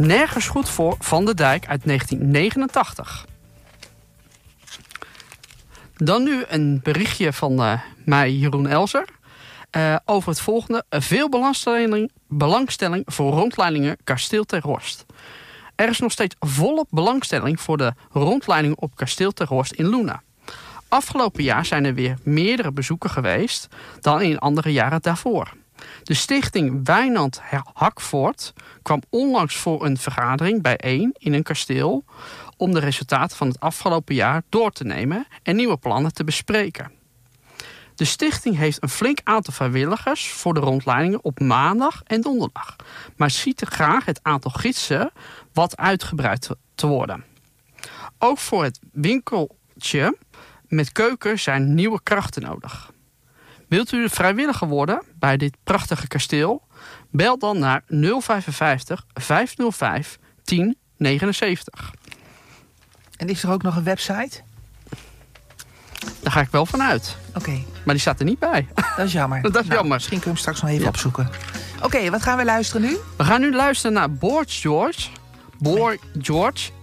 Nergens goed voor Van der Dijk uit 1989. Dan nu een berichtje van mij, Jeroen Elser. Over het volgende. Veel belangstelling voor rondleidingen Kasteel Ter Horst. Er is nog steeds volop belangstelling voor de rondleiding op Kasteel Ter Horst in Loenen. Afgelopen jaar zijn er weer meerdere bezoeken geweest dan in andere jaren daarvoor. De stichting Wijnand Hakvoort kwam onlangs voor een vergadering bijeen in een kasteel om de resultaten van het afgelopen jaar door te nemen en nieuwe plannen te bespreken. De stichting heeft een flink aantal vrijwilligers voor de rondleidingen op maandag en donderdag, maar ziet er graag het aantal gidsen wat uitgebreid te worden. Ook voor het winkeltje met keuken zijn nieuwe krachten nodig. Wilt u vrijwilliger worden bij dit prachtige kasteel? Bel dan naar 055 505 1079. En is er ook nog een website? Daar ga ik wel van uit. Oké. Maar die staat er niet bij. Dat is jammer. Dat is jammer. Misschien kunnen we hem straks nog even opzoeken. Oké, wat gaan we luisteren nu? We gaan nu luisteren naar Boy George.